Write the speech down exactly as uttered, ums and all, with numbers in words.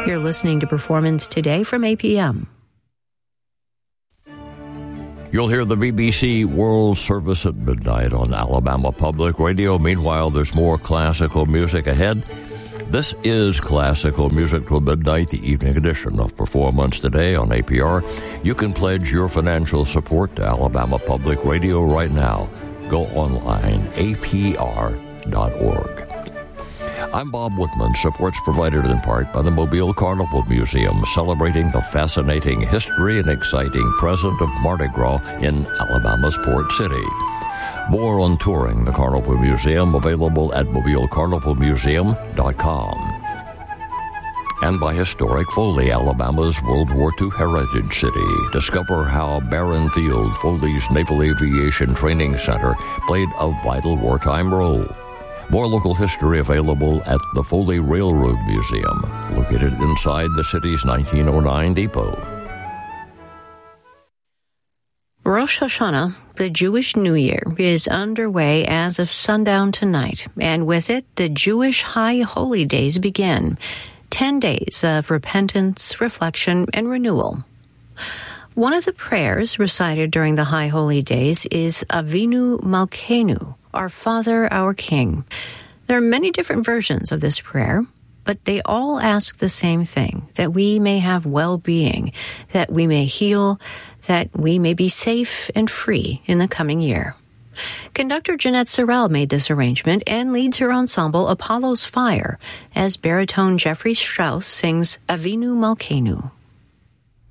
You're listening to Performance Today from A P M. You'll hear the B B C World Service at midnight on Alabama Public Radio. Meanwhile, there's more classical music ahead. This is Classical Music Till Midnight, the evening edition of Performance Today on A P R. You can pledge your financial support to Alabama Public Radio right now. Go online, A P R dot org. I'm Bob Woodman. Support's provided in part by the Mobile Carnival Museum, celebrating the fascinating history and exciting present of Mardi Gras in Alabama's Port City. More on touring the Carnival Museum available at mobile carnival museum dot com. And by Historic Foley, Alabama's World War Two heritage city. Discover how Barron Field, Foley's Naval Aviation Training Center, played a vital wartime role. More local history available at the Foley Railroad Museum, located inside the city's nineteen oh nine depot. Rosh Hashanah, the Jewish New Year, is underway as of sundown tonight, and with it, the Jewish High Holy Days begin. Ten days of repentance, reflection, and renewal. One of the prayers recited during the High Holy Days is Avinu Malkeinu, Our Father, Our King. There are many different versions of this prayer, but they all ask the same thing, that we may have well-being, that we may heal, that we may be safe and free in the coming year. Conductor Jeanette Sorrell made this arrangement and leads her ensemble Apollo's Fire as baritone Jeffrey Strauss sings Avinu Malkeinu.